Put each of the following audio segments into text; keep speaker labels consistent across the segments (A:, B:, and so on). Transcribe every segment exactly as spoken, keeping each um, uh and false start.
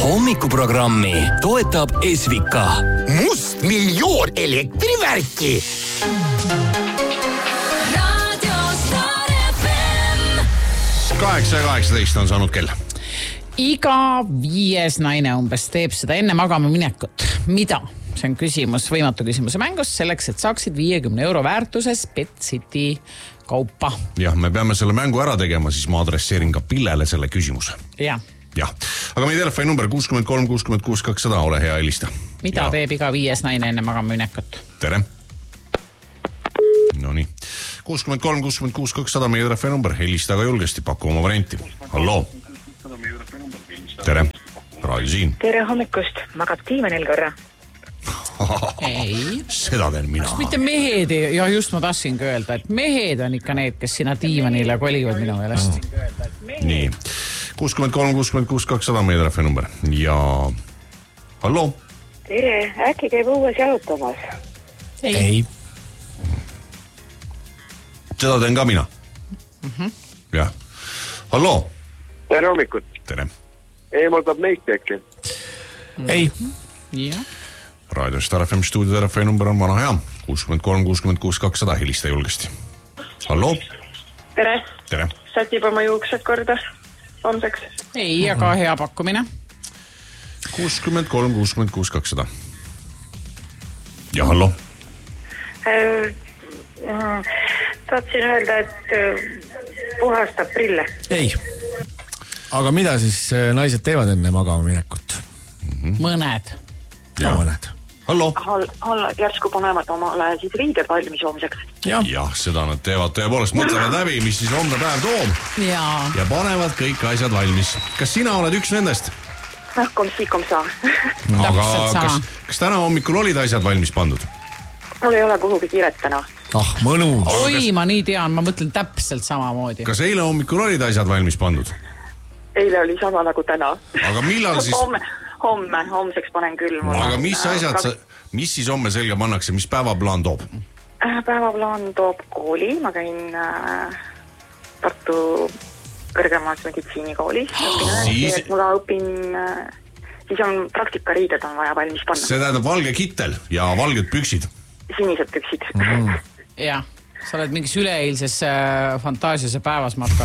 A: Hommikuprogrammi toetab Esvika.
B: Must miljoon elektrivärki.
C: kaheksa ja kaheksateist on saanud kell.
D: Iga viies naine umbes teeb seda enne magama minekut. Mida? See on küsimus, võimatu küsimuse mängus selleks, et saaksid viiekümne euro väärtuses Pet City kaupa.
C: Jah, me peame selle mängu ära tegema, siis ma adresseerin ka Pillele selle küsimuse.
D: Jah.
C: Jah, aga meie telefoni number kuuskümmend kolm kuuskümmend kuus kakssada, ole hea, helista.
D: Mida
C: ja.
D: teeb iga viies naine enne magama minekut?
C: Tere. No nii. kuuskümmend kolm kuuskümmend kuus kakssada meie telefoni number, helista aga julgesti, paku oma varianti. Halloo. Tere, raadio siin.
E: Tere hommikust, magab Tiimanil korra.
D: Ei.
C: Seda teen mina.
D: Kas mitte mehed, ja just ma tahtsingi öelda, et mehed on ikka need, kes sinna Tiimanile kolivad minu meelest.
C: Nii, kuuskümmend kolm kuuskümmend kuus kakssada meie telefoni number ja halloo.
E: Tere, äkki käib uues jalutamas?
D: Ei,
C: Ei. Seda teen ka mina.
D: Mm-hmm.
C: Jah, halloo.
F: Tere hommikut.
C: Tere.
F: Eemaldab neiti äkki?
C: Ei.
D: jah.
C: Raadio Star F M stuudio telefoni number on vana hea. kuuskümmend kolm kuuskümmend kuus kakssada, helista julgesti. Halloo.
E: Tere,
C: Tere.
E: sätib oma juuksed korda homseks.
D: Ei, aga hea pakkumine.
C: kuuskümmend kolm kuuskümmend kuus kakssada. Ja halloo.
E: Äh, tahtsin öelda, et äh, puhastab prille.
G: Ei. Aga mida siis naised teevad enne magama minekut?
D: Mm-hmm. Mõned.
G: Ja mõned.
C: Halloo.
E: Hall, järsku panevad omale siis riided valmis homseks.
G: Ja.
C: Jah, seda nad teevad tõepoolest, mõtlevad läbi, mis siis homne päev toob.
D: Ja.
C: Ja panevad kõik asjad valmis. Kas sina oled üks nendest?
E: Noh, kom si, kom sa.
C: No, aga kas, kas täna hommikul olid asjad valmis pandud?
E: Mul ei ole kuhugi kiiret täna.
G: Ah, mõnus.
D: Oi, ma nii tean, ma mõtlen täpselt samamoodi.
C: Kas eile hommikul olid asjad valmis pandud?
E: Eile oli sama nagu täna.
C: Aga millal siis?
E: Homme, homme, homseks panen küll.
C: Aga mis asjad, sa, mis siis homme selga pannakse, mis päevaplaan toob?
E: Päevaplaan toob kooli, ma käin äh, Tartu kõrgemas meditsiinikoolis.
C: Siis...
E: Ma õpin, äh, siis on praktikariided on vaja valmis panna.
C: See tähendab valge kittel ja valged püksid.
E: Sinised püksid.
C: Mm.
D: Jah, sa oled mingis üleeilses äh, fantaasiase päevas, Marko.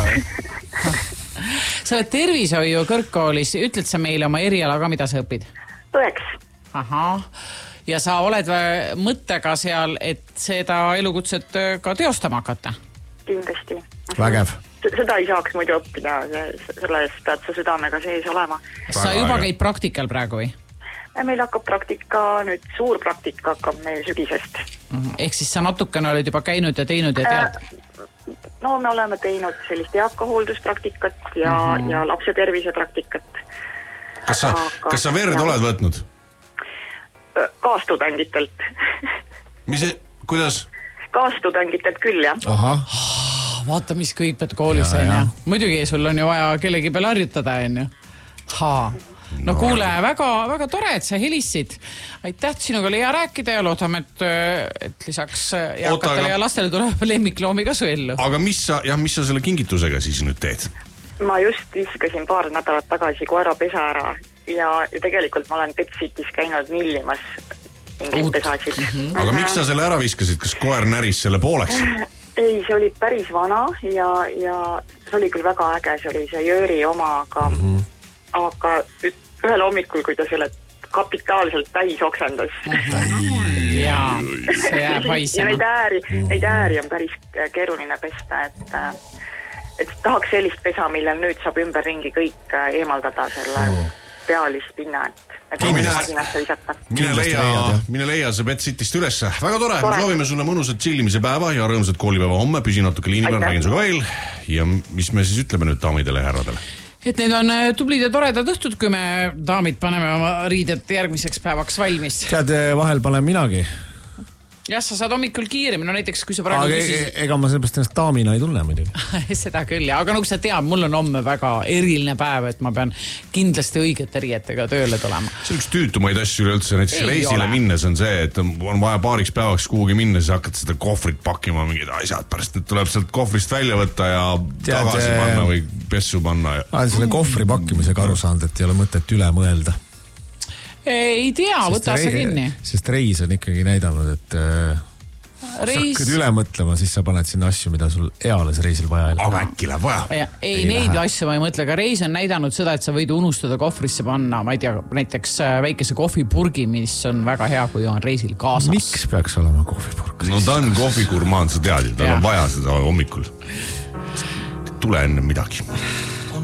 D: Sa oled tervishoiu kõrgkoolis, ütled sa meile oma eriala ka, mida sa õpid?
E: Tõeks.
D: Ahah. Ja sa oled mõttega seal, et seda elukutset ka teostama hakata?
E: Kindlasti.
G: Vägev.
E: Seda ei saaks muidu õppida, selle eest pead sa südamega sees olema.
D: Sa juba käid praktikal praegu või?
E: Meil hakkab praktika, nüüd suur praktika hakkab meil sügisest.
D: Ehk siis sa natukene oled juba käinud ja teinud ja tead?
E: No me oleme teinud sellist eakahoolduspraktikat ja, mm-hmm. ja lapse tervise praktikat.
C: Kas sa, Aga, kas sa verd ja. oled võtnud?
E: Kaastudengitelt.
C: Mis see, kuidas?
E: Kaastudengitelt küll, jah.
G: Aha.
D: Vaata, mis kõik pead koolis ja, on ja. Muidugi sul on ju vaja kellegi peal harjutada, on ju. Haa. No, no kuule, väga, väga tore, et sa helisid. Aitäh, sinuga oli hea rääkida ja loodame, et, et lisaks eakatele ja lastele tuleb lemmikloomi ka su ellu.
C: Aga mis sa, jah, mis sa selle kingitusega siis nüüd teed?
E: Ma just viskasin paar nädalat tagasi koera pesa ära ja, ja tegelikult ma olen Pet City's käinud millimas mingid pesasid.
C: Mm-hmm. Aga miks sa selle ära viskasid? Kas koer näris selle pooleks?
E: Ei, see oli päris vana ja, ja see oli küll väga äge, see oli see Jõri oma, aga mm-hmm. aga ühel hommikul, kui ta selle kapitaalselt täis oksendas.
D: Jaa, see jääb haisema.
E: Ja neid ääri, neid ääri on päris keeruline pesta, et, et tahaks sellist pesa, millel nüüd saab ümberringi kõik eemaldada selle pealist pinna, et, et no, mine,
C: mine, leia, mine leia see Pet Cityst üles. Väga tore, tore. Soovime sulle mõnusat chillimise päeva ja rõõmsat koolipäeva homme. Püsi natuke liini peal, räägin suga veel. Ja mis me siis ütleme nüüd daamidele ja härradele?
D: Et need on tublid ja toredad õhtud, kui me daamid paneme oma riided järgmiseks päevaks valmis.
G: Tead, vahel panen minagi.
D: jah, sa saad hommikul kiiremini, no näiteks kui sa praegu
G: aga
D: küsis...
G: ega ma sellepärast ennast daamina ei tunne muidugi.
D: Seda küll, ja aga nagu sa tead, mul on homme väga eriline päev, et ma pean kindlasti õigete riietega tööle tulema.
C: See on üks tüütumaid asju üleüldse, näiteks ei reisile ole. Minnes on see, et on vaja paariks päevaks kuhugi minna, siis hakkad seda kohvrit pakkima, mingid asjad, pärast nüüd tuleb sealt kohvrist välja võtta ja tead, tagasi ee... panna või pessu panna. Ja...
G: olen selle kohvri pakkimisega aru saanud, et ei ole mõtet üle mõelda.
D: Ei tea, võta sa kinni.
G: Sest reis on ikkagi näidanud, et reis... sa hakkad üle mõtlema, siis sa paned sinna asju, mida sul eales reisil vaja ei lähe.
C: Aga äkki läheb vaja?
D: Ei, ei neid lähe. Asju ma ei mõtle, aga reis on näidanud seda, et sa võid unustada kohvrisse panna, ma ei tea, näiteks väikese kohvipurgi, mis on väga hea, kui on reisil kaasas.
G: Miks peaks olema kohvipurg?
C: No ta on kohvikurmaan, sa tead, tal on vaja seda hommikul. Tule enne midagi.